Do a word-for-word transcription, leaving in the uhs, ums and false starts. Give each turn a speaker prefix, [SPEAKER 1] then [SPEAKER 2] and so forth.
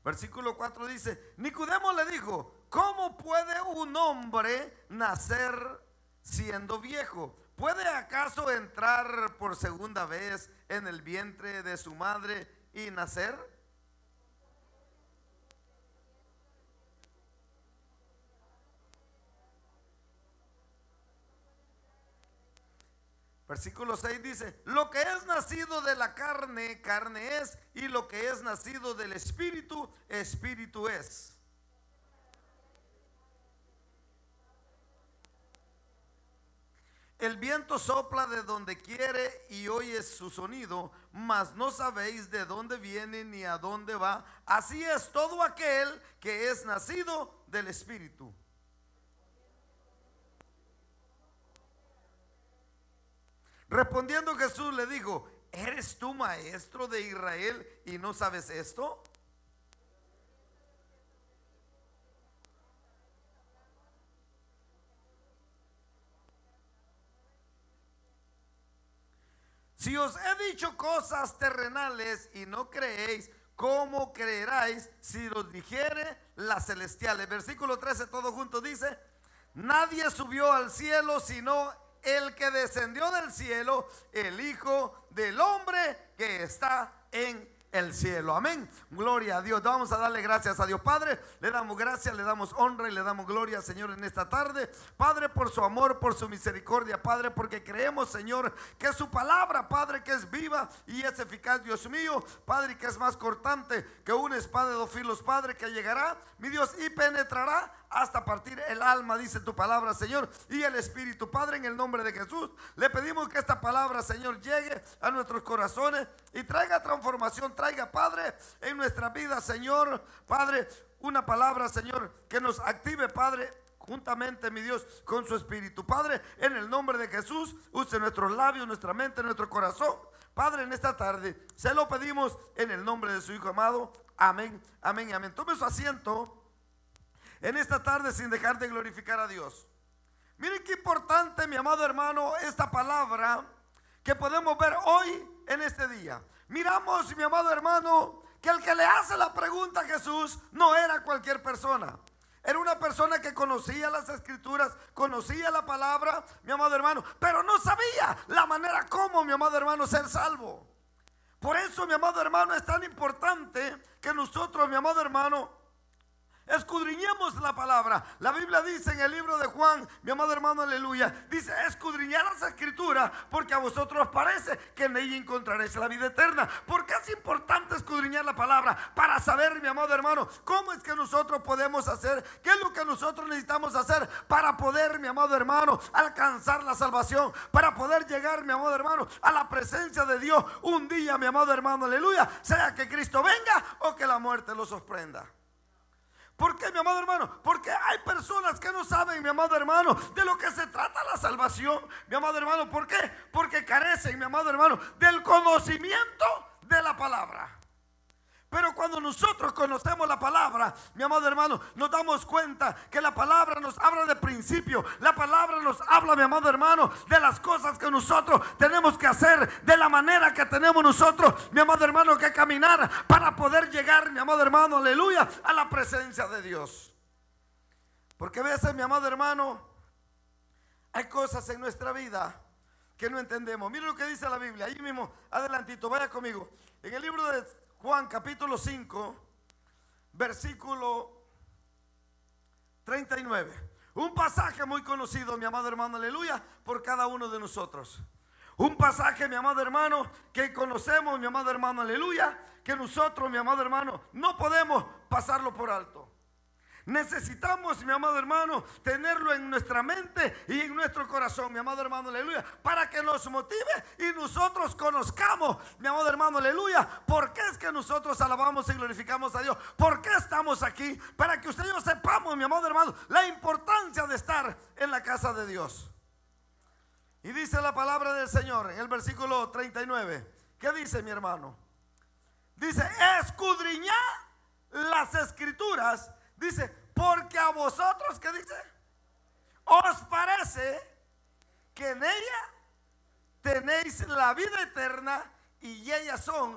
[SPEAKER 1] Versículo cuatro dice: Nicodemo le dijo: ¿cómo puede un hombre nacer siendo viejo? ¿Puede acaso entrar por segunda vez en el vientre de su madre y nacer? Versículo seis dice: lo que es nacido de la carne, carne es, y lo que es nacido del espíritu, espíritu es. El viento sopla de donde quiere y oyes su sonido, mas no sabéis de dónde viene ni a dónde va. Así es todo aquel que es nacido del espíritu. Respondiendo Jesús le dijo: ¿eres tú maestro de Israel y no sabes esto? Si os he dicho cosas terrenales y no creéis, ¿cómo creeráis si os dijere las celestiales? Versículo trece, todo junto dice: nadie subió al cielo sino el que descendió del cielo, el Hijo del Hombre que está en el cielo. Amén. Gloria a Dios. Vamos a darle gracias a Dios. Padre, le damos gracias, le damos honra y le damos gloria, Señor, en esta tarde. Padre, por su amor, por su misericordia, Padre, porque creemos, Señor, que su palabra, Padre, que es viva y es eficaz, Dios mío, Padre, que es más cortante que una espada de dos filos, Padre, que llegará, mi Dios, y penetrará hasta partir el alma, dice tu palabra, Señor, y el espíritu. Padre, en el nombre de Jesús, le pedimos que esta palabra, Señor, llegue a nuestros corazones y traiga transformación, traiga, Padre, en nuestra vida, Señor, Padre, una palabra, Señor, que nos active, Padre, juntamente, mi Dios, con su espíritu. Padre, en el nombre de Jesús, use nuestros labios, nuestra mente, nuestro corazón, Padre, en esta tarde, se lo pedimos en el nombre de su Hijo amado. Amén, amén, amén. Tome su asiento en esta tarde sin dejar de glorificar a Dios. Miren qué importante, mi amado hermano, esta palabra que podemos ver hoy en este día. Miramos, mi amado hermano, que el que le hace la pregunta a Jesús no era cualquier persona. Era una persona que conocía las escrituras, conocía la palabra, mi amado hermano, pero no sabía la manera como, mi amado hermano, ser salvo. Por eso, mi amado hermano, es tan importante que nosotros, mi amado hermano, escudriñemos la palabra. La Biblia dice en el libro de Juan, mi amado hermano, aleluya, dice: escudriñad las escrituras, porque a vosotros parece que en ella encontraréis la vida eterna. Porque es importante escudriñar la palabra para saber, mi amado hermano, cómo es que nosotros podemos hacer, qué es lo que nosotros necesitamos hacer para poder, mi amado hermano, alcanzar la salvación, para poder llegar, mi amado hermano, a la presencia de Dios un día, mi amado hermano, aleluya, sea que Cristo venga o que la muerte lo sorprenda. ¿Por qué, mi amado hermano? Porque hay personas que no saben, mi amado hermano, de lo que se trata la salvación, mi amado hermano. ¿Por qué? Porque carecen, mi amado hermano, del conocimiento de la palabra. Pero cuando nosotros conocemos la palabra, mi amado hermano, nos damos cuenta que la palabra nos habla de principio. La palabra nos habla, mi amado hermano, de las cosas que nosotros tenemos que hacer, de la manera que tenemos nosotros, mi amado hermano, que caminar para poder llegar, mi amado hermano, aleluya, a la presencia de Dios. Porque a veces, mi amado hermano, hay cosas en nuestra vida que no entendemos. Mire lo que dice la Biblia, ahí mismo, adelantito, vaya conmigo. En el libro de Juan capítulo cinco, versículo treinta y nueve. Un pasaje muy conocido, mi amado hermano, aleluya, por cada uno de nosotros. Un pasaje, mi amado hermano, que conocemos, mi amado hermano, aleluya, que nosotros, mi amado hermano, no podemos pasarlo por alto. Necesitamos, mi amado hermano, tenerlo en nuestra mente y en nuestro corazón, mi amado hermano, aleluya, para que nos motive y nosotros conozcamos, mi amado hermano, aleluya, por qué es que nosotros alabamos y glorificamos a Dios, por qué estamos aquí, para que usted y yo sepamos, mi amado hermano, la importancia de estar en la casa de Dios. Y dice la palabra del Señor en el versículo treinta y nueve. ¿Qué dice, mi hermano? Dice: escudriñad las escrituras. Dice: porque a vosotros, ¿qué dice? Os parece que en ella tenéis la vida eterna y ellas son